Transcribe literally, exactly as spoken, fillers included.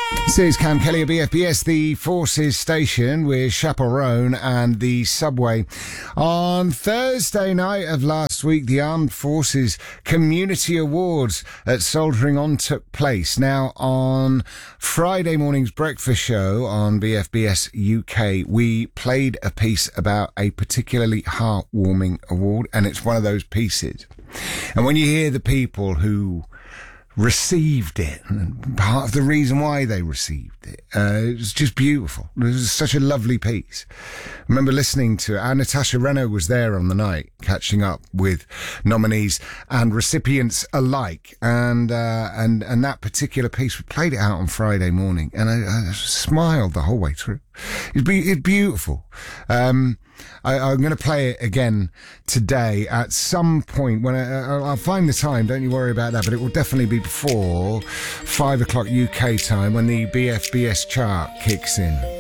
This is Cam Kelly of B F B S, the Forces station with Chaperone and the Subway. On Thursday night of last week, the Armed Forces Community Awards at Soldiering On took place. Now, on Friday morning's breakfast show on B F B S U K, we played a piece about a particularly heartwarming award, and it's one of those pieces. And when you hear the people who received it, and part of the reason why they received it, uh, it was just beautiful. It was such a lovely piece. I remember listening to it, and Natasha Renault was there on the night, catching up with nominees and recipients alike, and uh, and and that particular piece, we played it out on Friday morning, and I, I smiled the whole way through. It's, be, it's beautiful. Um, I, I'm going to play it again today at some point when I, I'll find the time. Don't you worry about that. But it will definitely be before five o'clock U K time when the B F B S chart kicks in.